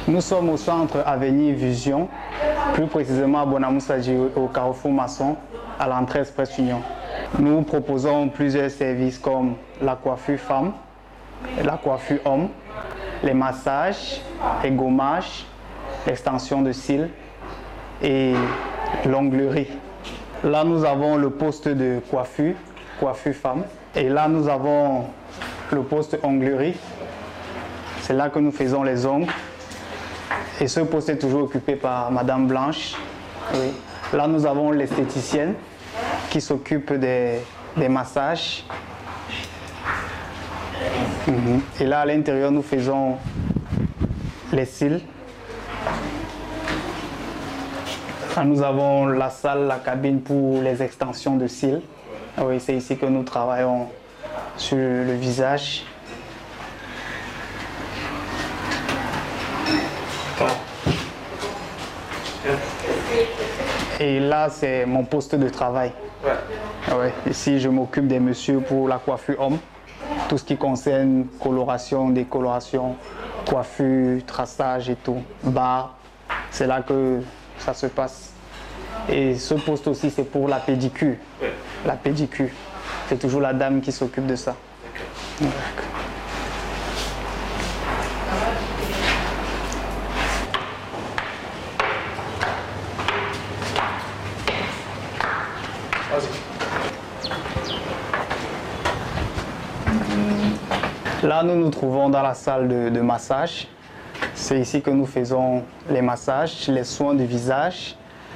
Nous sommes au centre Avenir Vision, plus précisément à Bonamoussadi, au Carrefour Maçon, à l'entrée Express Union. Nous proposons plusieurs services comme la coiffure femme, la coiffure homme, les massages, les gommages, l'extension de cils et l'onglerie. Là, nous avons le poste de coiffure, coiffure femme. Et là, nous avons le poste onglerie. C'est là que nous faisons les ongles. Et ce poste est toujours occupé par Madame Blanche. Oui. Là, nous avons l'esthéticienne qui s'occupe des massages. Et là, à l'intérieur, nous faisons les cils. Là, nous avons la salle, la cabine pour les extensions de cils. Oui, c'est ici que nous travaillons sur le visage. Et là, c'est mon poste de travail. Ouais, ici, je m'occupe des messieurs pour la coiffure homme. Tout ce qui concerne coloration, décoloration, coiffure, traçage et tout. Barbe, c'est là que ça se passe. Et ce poste aussi, c'est pour la pédicure. La pédicure. C'est toujours la dame qui s'occupe de ça. Là, nous nous trouvons dans la salle de massage. C'est ici que nous faisons les massages, les soins du visage